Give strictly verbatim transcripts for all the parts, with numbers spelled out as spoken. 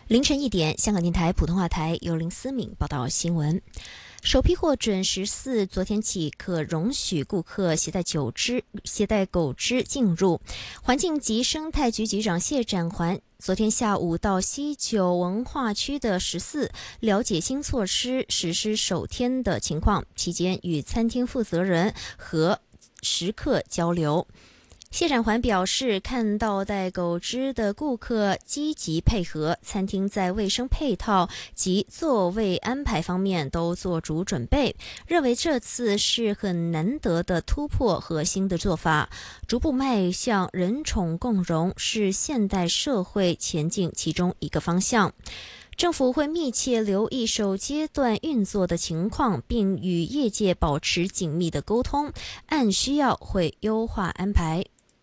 凌晨一点，香港电台普通话台由林思敏报道新闻。首批获准十四，昨天起可容许顾客携带狗只、携带狗只进入。环境及生态局局长谢展寰昨天下午到西九文化区的十四了解新措施实施首天的情况，期间与餐厅负责人和食客交流。谢展寰表示，看到带狗只的顾客积极配合，餐厅在卫生配套及座位安排方面都做足准备，认为这次是很难得的突破和新的做法，逐步迈向人宠共融，是现代社会前进其中一个方向。政府会密切留意首阶段运作的情况，并与业界保持紧密的沟通，按需要会优化安排。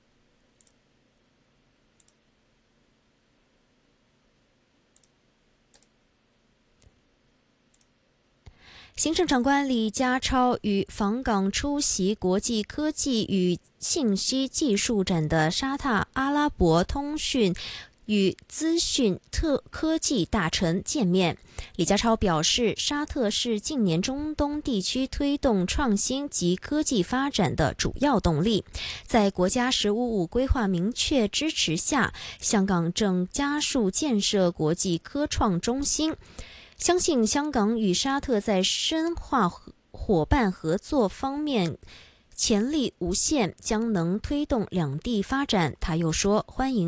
行政长官李家超与访港出席国际科技与信息技术展的沙特阿拉伯通讯与资讯特科技大臣见面。李家超表示，沙特是近年中东地区推动创新及科技发展的主要动力。在国家“十五五”规划明确支持下，香港正加速建设国际科创中心。相信香港与沙特在深化伙伴合作方面潜力无限，将能推动两地发展。他又说，欢迎